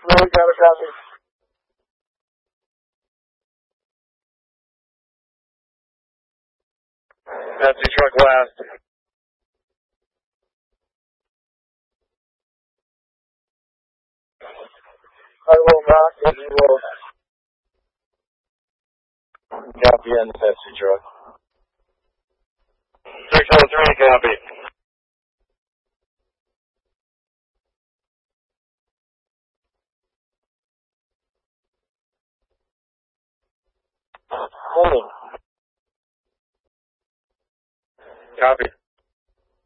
Fluid, got a copy. Pepsi truck last. I will not, and you will. Copy on the Pepsi truck. 603, copy. Holding. Copy.